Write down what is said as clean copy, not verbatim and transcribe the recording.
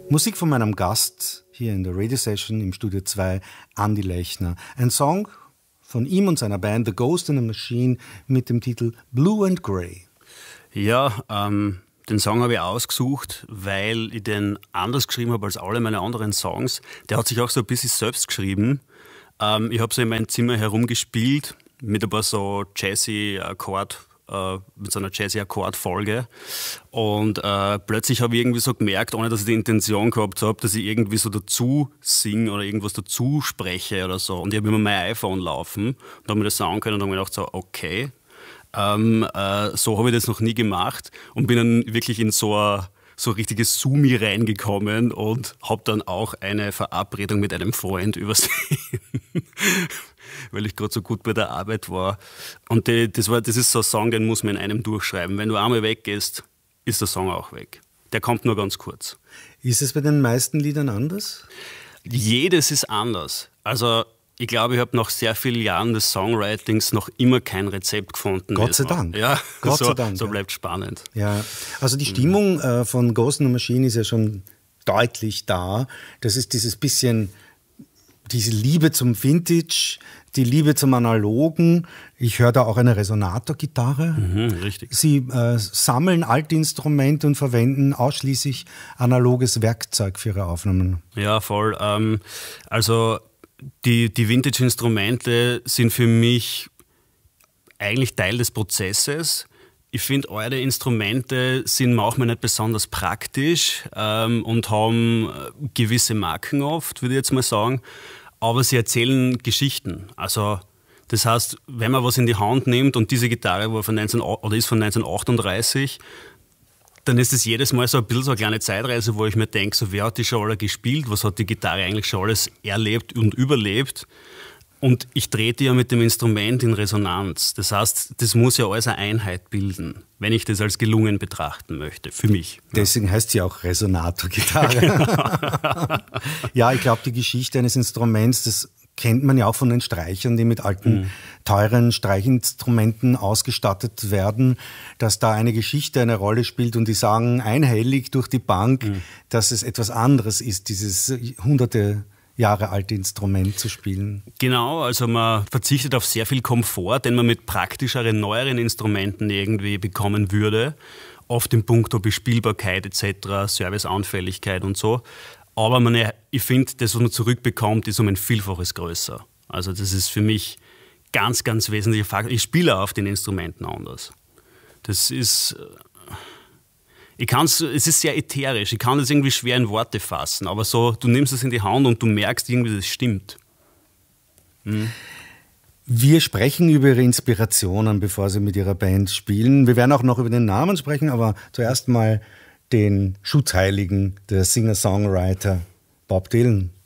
Musik von meinem Gast hier in der Radio Session im Studio 2, Andi Lechner. Ein Song von ihm und seiner Band The Ghost in the Machine mit dem Titel Blue and Grey. Ja, den Song habe ich ausgesucht, weil ich den anders geschrieben habe als alle meine anderen Songs. Der hat sich auch so ein bisschen selbst geschrieben. Ich habe so in meinem Zimmer herumgespielt mit ein paar so jazzy Akkord, mit so einer jazzy Akkordfolge. Und plötzlich habe ich irgendwie so gemerkt, ohne dass ich die Intention gehabt habe, dass ich irgendwie so dazu singe oder irgendwas dazu spreche oder so. Und ich habe immer mein iPhone laufen und habe mir das sagen können und habe mir gedacht, so, okay, so habe ich das noch nie gemacht und bin dann wirklich in so richtiges Sumi reingekommen und habe dann auch eine Verabredung mit einem Freund übersehen, weil ich gerade so gut bei der Arbeit war. Und das ist so ein Song, den muss man in einem durchschreiben. Wenn du einmal weggehst, ist der Song auch weg. Der kommt nur ganz kurz. Ist es bei den meisten Liedern anders? Jedes ist anders. Also ich glaube, ich habe nach sehr vielen Jahren des Songwritings noch immer kein Rezept gefunden. Gott sei Dank. Ja, Gott sei Dank. So bleibt spannend. Ja, also die Stimmung von Ghost in the Machine ist ja schon deutlich da. Das ist dieses bisschen, diese Liebe zum Vintage, die Liebe zum Analogen. Ich höre da auch eine Resonator-Gitarre. Richtig. Sie sammeln alte Instrumente und verwenden ausschließlich analoges Werkzeug für ihre Aufnahmen. Ja, voll. Also die Vintage-Instrumente sind für mich eigentlich Teil des Prozesses. Ich finde, eure Instrumente sind manchmal nicht besonders praktisch und haben gewisse Marken oft, würde ich jetzt mal sagen. Aber sie erzählen Geschichten. Also das heißt, wenn man was in die Hand nimmt und diese Gitarre ist von 1938, dann ist es jedes Mal so ein bisschen so eine kleine Zeitreise, wo ich mir denke, so, wer hat die schon alle gespielt, was hat die Gitarre eigentlich schon alles erlebt und überlebt. Und ich trete ja mit dem Instrument in Resonanz. Das heißt, das muss ja alles eine Einheit bilden, wenn ich das als gelungen betrachten möchte, für mich. Deswegen heißt sie auch Resonator-Gitarre. Genau. Ja, ich glaube, die Geschichte eines Instruments, das kennt man ja auch von den Streichern, die mit alten, teuren Streichinstrumenten ausgestattet werden, dass da eine Geschichte eine Rolle spielt und die sagen einhellig durch die Bank, dass es etwas anderes ist, dieses hunderte Jahre alte Instrument zu spielen. Genau, also man verzichtet auf sehr viel Komfort, den man mit praktischeren, neueren Instrumenten irgendwie bekommen würde. Oft im Punkto Bespielbarkeit etc., Serviceanfälligkeit und so. Aber ich finde, das, was man zurückbekommt, ist um ein Vielfaches größer. Also das ist für mich ganz, ganz wesentlicher Faktor. Ich spiele auf den Instrumenten anders. Das ist... es ist sehr ätherisch, ich kann das irgendwie schwer in Worte fassen, aber so, du nimmst es in die Hand und du merkst irgendwie, das stimmt. Wir sprechen über Ihre Inspirationen, bevor Sie mit Ihrer Band spielen. Wir werden auch noch über den Namen sprechen, aber zuerst mal den Schutzheiligen, der Singer-Songwriter Bob Dylan.